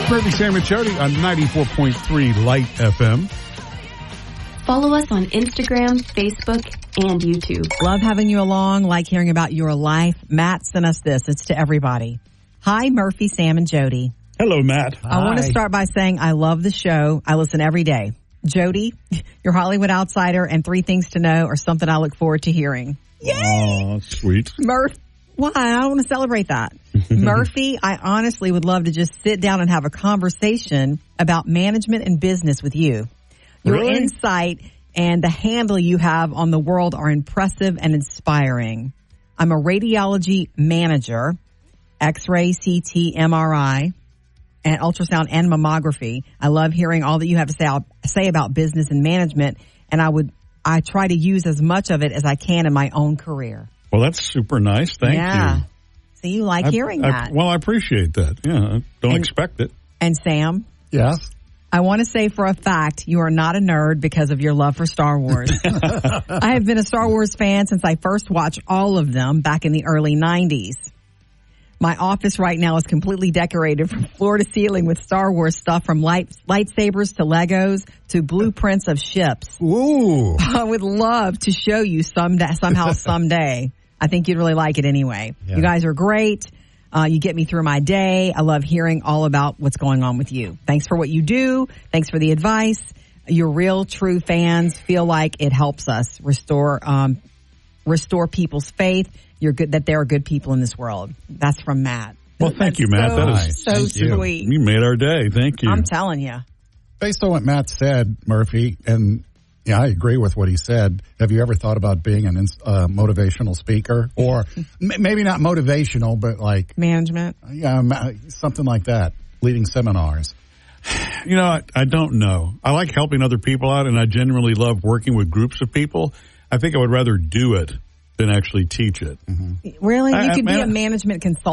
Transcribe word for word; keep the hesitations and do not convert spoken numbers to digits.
Murphy, Sam, and Jody on ninety-four point three Light F M. Follow us on Instagram, Facebook, and YouTube. Love having you along. Like hearing about your life. Matt sent us this. It's to everybody. Hi, Murphy, Sam, and Jody. Hello, Matt. I want to start by saying I love the show. I listen every day. Jody, your Hollywood Outsider and Three Things to Know are something I look forward to hearing. Yay! Oh, sweet. Murph, why? I don't want to celebrate that. Murphy, I honestly would love to just sit down and have a conversation about management and business with you. Your Really? insight and the handle you have on the world are impressive and inspiring. I'm a radiology manager, X-ray, C T, M R I, and ultrasound and mammography. I love hearing all that you have to say, say about business and management, and I would I try to use as much of it as I can in my own career. Well, that's super nice. Thank yeah. you. So you like I, hearing I, that. Well, I appreciate that. Yeah, I don't And- expect it. And Sam, Yes. I want to say for a fact you are not a nerd because of your love for Star Wars. I have been a Star Wars fan since I first watched all of them back in the early nineties. My office right now is completely decorated from floor to ceiling with Star Wars stuff, from light, lightsabers to Legos to blueprints of ships. Ooh. I would love to show you some somehow someday. I think you'd really like it anyway. Yeah. You guys are great. Uh, you get me through my day. I love hearing all about what's going on with you. Thanks for what you do. Thanks for the advice. Your real, true fans feel like it helps us restore um, restore people's faith. You're good that there are good people in this world. That's from Matt. Well, thank That's you, Matt. So, That is so Thank you. sweet. You made our day. Thank you. I'm telling you. Based on what Matt said, Murphy, and yeah, I agree with what he said. Have you ever thought about being an uh, motivational speaker, or m- maybe not motivational, but like Management. yeah, ma- something like that, leading seminars? You know, I, I don't know. I like helping other people out, and I genuinely love working with groups of people. I think I would rather do it than actually teach it. Really? I- You I- could be man, a management consultant.